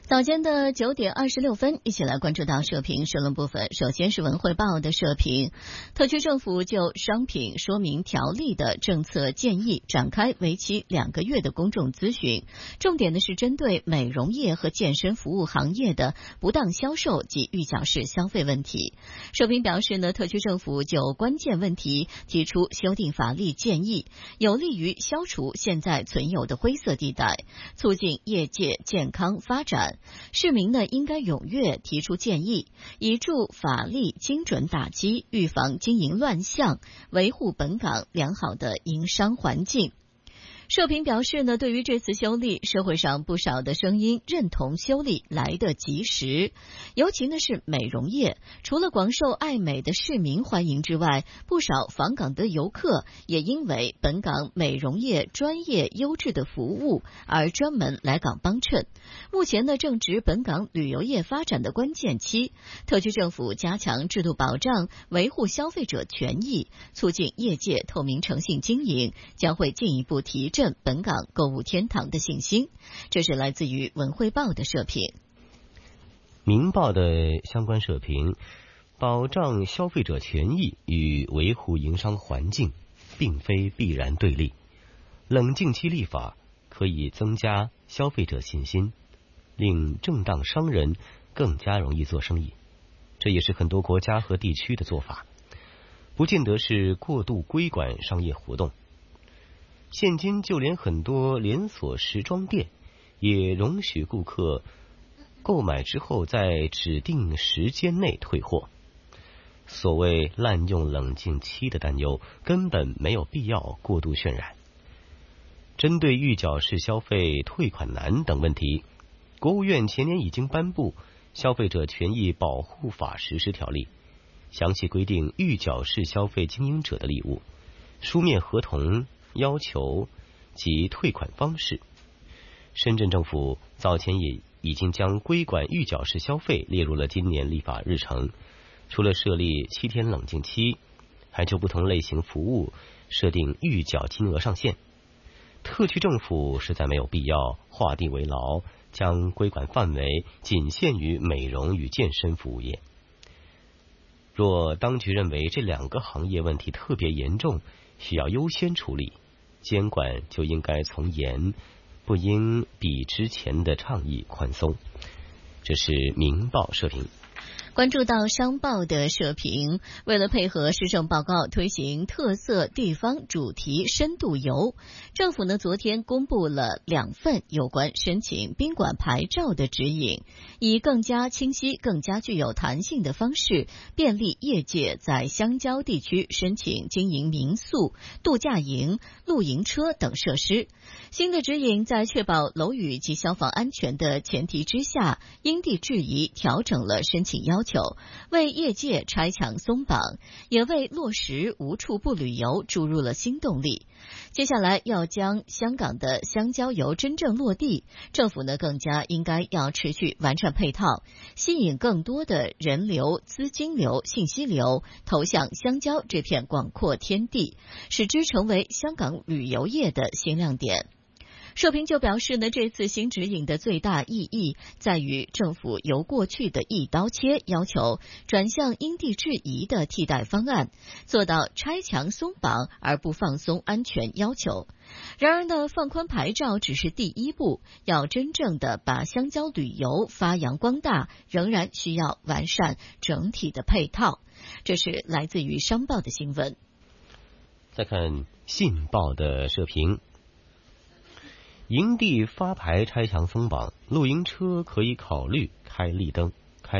早间的9:26，一起来关注到社评社论部分。首先是文汇报的社评，特区政府就商品说明条例的政策建议展开为期2个月的公众咨询，重点的是针对美容业和健身服务行业的不当销售及预缴式消费问题。社评表示特区政府就关键问题提出修订法律建议，有利于消除现在存有的灰色地带，促进业界健康发展。市民应该踊跃提出建议，以助法律精准打击，预防经营乱象，维护本港良好的营商环境。社评表示对于这次修例，社会上不少的声音认同修例来得及时，尤其是美容业，除了广受爱美的市民欢迎之外，不少访港的游客也因为本港美容业专业优质的服务而专门来港帮衬。目前正值本港旅游业发展的关键期，特区政府加强制度保障，维护消费者权益，促进业界透明诚信经营，将会进一步提振本港购物天堂的信心。这是来自于文汇报的社评。 明报的相关社评，保障消费者权益与维护营商环境并非必然对立，冷静期立法可以增加消费者信心，令正当商人更加容易做生意。这也是很多国家和地区的做法，不见得是过度规管商业活动。现今就连很多连锁时装店也容许顾客购买之后在指定时间内退货。所谓滥用冷静期的担忧根本没有必要过度渲染。针对预缴式消费退款难等问题，国务院前年已经颁布《消费者权益保护法实施条例》，详细规定预缴式消费经营者的义务、书面合同要求及退款方式。深圳政府早前也已经将规管预缴式消费列入了今年立法日程，除了设立7天冷静期，还就不同类型服务设定预缴金额上限。特区政府实在没有必要画地为牢，将规管范围仅限于美容与健身服务业。若当局认为这2个行业问题特别严重，需要优先处理，监管就应该从严，不应比之前的倡议宽松。这是明报社评。 关注到商报的社评，为了配合施政报告推行特色地方主题深度游，政府昨天公布了2份有关申请宾馆牌照的指引，以更加清晰、更加具有弹性的方式，便利业界在乡郊地区申请经营民宿、度假营、露营车等设施。新的指引在确保楼宇及消防安全的前提之下，因地制宜调整了申请要求，为业界拆墙松绑，也为落实无处不旅游注入了新动力。接下来要将香港的乡郊游真正落地，政府更加应该要持续完善配套，吸引更多的人流、资金流、信息流投向乡郊这片广阔天地，使之成为香港旅游业的新亮点。社评就表示这次新指引的最大意义在于政府由过去的一刀切要求转向因地制宜的替代方案，做到拆墙松绑而不放松安全要求。然而放宽牌照只是第一步，要真正的把乡郊旅游发扬光大，仍然需要完善整体的配套。这是来自于商报的新闻。 再看信报的社评，营地发牌拆墙松绑，露营车可以考虑开绿灯。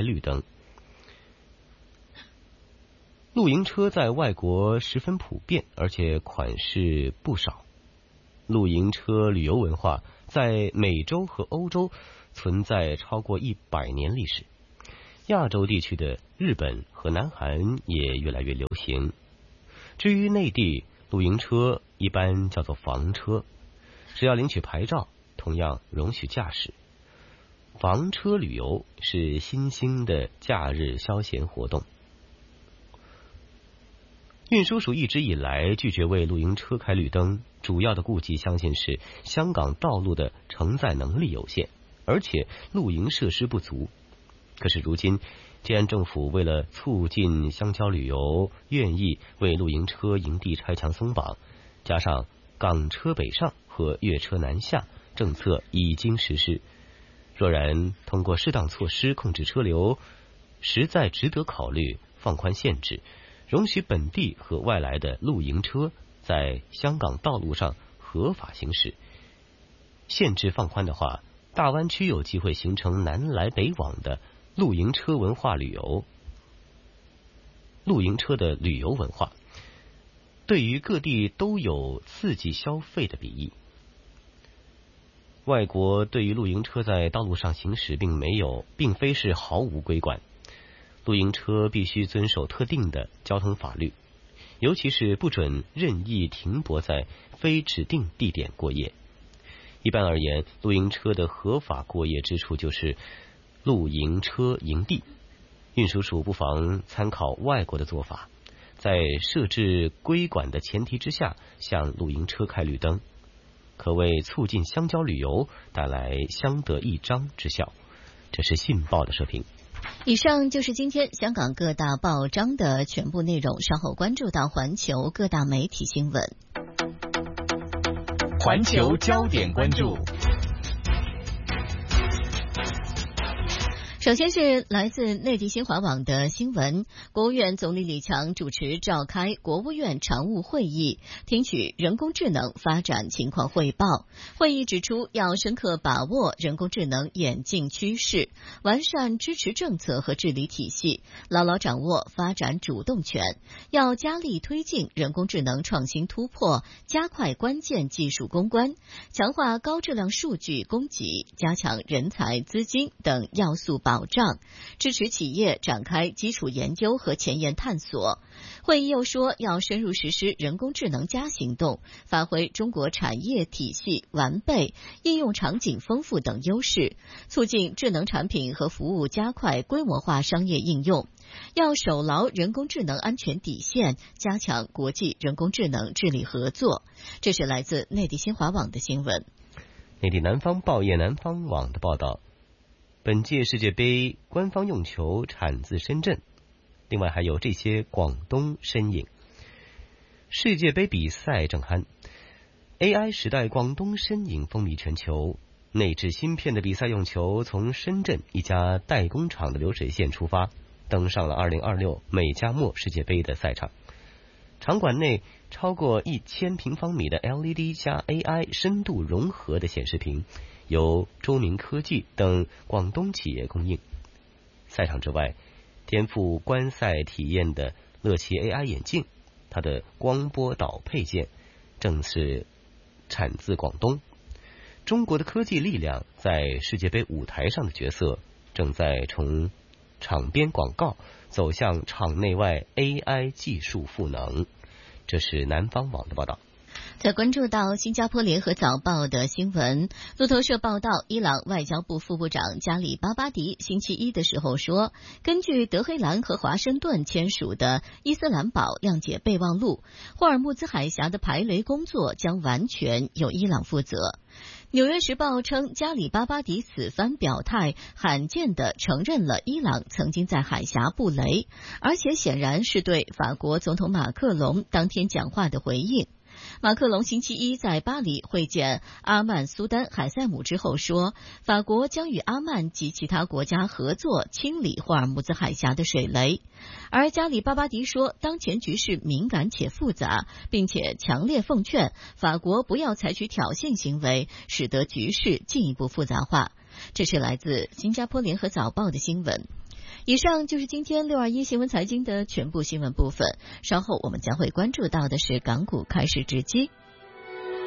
露营车在外国十分普遍，而且款式不少。露营车旅游文化在美洲和欧洲存在超过100年历史，亚洲地区的日本和南韩也越来越流行。至于内地，露营车一般叫做房车，只要领取牌照，同样容许驾驶。房车旅游是新兴的假日消闲活动。运输署一直以来拒绝为露营车开绿灯，主要的顾忌相信是香港道路的承载能力有限。 而且露营设施不足。可是如今建安政府为了促进乡郊旅游，愿意为露营车营地拆墙松绑，加上港车北上和粤车南下政策已经实施。若然通过适当措施控制车流，实在值得考虑放宽限制，容许本地和外来的露营车在香港道路上合法行驶。限制放宽的话，大湾区有机会形成南来北往的露营车文化旅游，露营车的旅游文化对于各地都有刺激消费的裨益。外国对于露营车在道路上行驶并非是毫无规管，露营车必须遵守特定的交通法律，尤其是不准任意停泊在非指定地点过夜。一般而言，露营车的合法过夜之处就是露营车营地。运输署不妨参考外国的做法，在设置规管的前提之下，向露营车开绿灯，可为促进乡郊旅游带来相得益彰之效。这是信报的社评。 以上就是今天香港各大报章的全部内容，稍后关注到环球各大媒体新闻。 环球焦点关注。 首先是来自内地新华网的新闻，国务院总理李强主持召开国务院常务会议，听取人工智能发展情况汇报。会议指出，要深刻把握人工智能演进趋势，完善支持政策和治理体系，牢牢掌握发展主动权。要加力推进人工智能创新突破，加快关键技术攻关，强化高质量数据供给，加强人才、资金等要素保障，支持企业展开基础研究和前沿探索。会议又说，要深入实施人工智能加行动，发挥中国产业体系完备、应用场景丰富等优势，促进智能产品和服务加快规模化商业应用。要守牢人工智能安全底线，加强国际人工智能治理合作。这是来自内地新华网的新闻。 内地南方报业南方网的报道，本届世界杯官方用球产自深圳，另外还有这些广东身影。世界杯比赛正酣， AI 时代广东身影风靡全球。内置芯片的比赛用球从深圳一家代工厂的流水线出发，登上了2026美加墨世界杯的赛场。场馆内超过1000平方米的 LED 加 AI 深度融合的显示屏，由周明科技等广东企业供应。赛场之外，颠覆观赛体验的乐奇 AI 眼镜，它的光波导配件正是产自广东。中国的科技力量在世界杯舞台上的角色，正在从场边广告走向场内外 AI 技术赋能。这是南方网的报道。 在关注到新加坡联合早报的新闻，路透社报道，伊朗外交部副部长加里巴巴迪星期一的时候说，根据德黑兰和华盛顿签署的伊斯兰堡谅解备忘录，霍尔木兹海峡的排雷工作将完全由伊朗负责。纽约时报称，加里巴巴迪此番表态罕见地承认了伊朗曾经在海峡布雷，而且显然是对法国总统马克龙当天讲话的回应。马克龙星期一在巴黎会见阿曼苏丹海塞姆之后说，法国将与阿曼及其他国家合作清理霍尔木兹海峡的水雷。而加里巴巴迪说，当前局势敏感且复杂，并且强烈奉劝法国不要采取挑衅行为，使得局势进一步复杂化。这是来自新加坡联合早报的新闻。以上就是今天621新闻财经的全部新闻部分，稍后我们将会关注到的是港股开市直击。